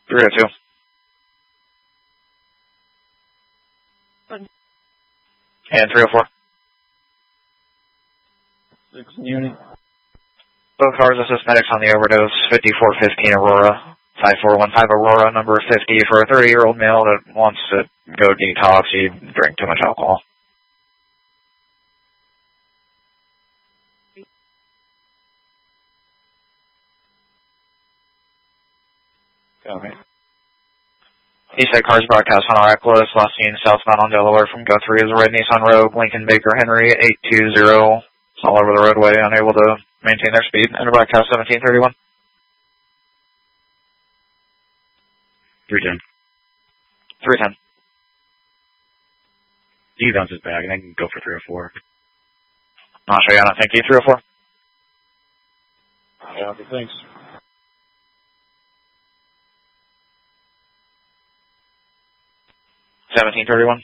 302. And 304. 6 unit. Both cars assist medics on the overdose. 5415 Aurora. 5415 Aurora, number 50 for a 30-year-old male that wants to go detox. He drank too much alcohol. Okay. He said cars broadcast on our Equus, last seen southbound on Delaware from Guthrie is a red Nissan Rogue, Lincoln Baker Henry 820. It's all over the roadway, unable to maintain their speed. Enter broadcast 1731. 310. 310. He bounces back, and I can go for 304. I'll show you on it. Thank you. 304. Yeah, okay, thanks. 1731.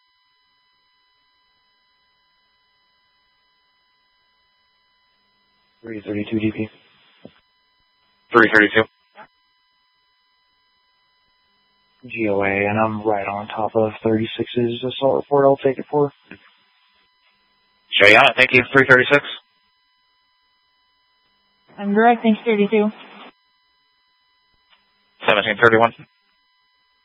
332 DP. 332. GOA, and I'm right on top of 36's assault report. I'll take it for. Show you on it. Thank you. 336. I'm directing 32. 1731.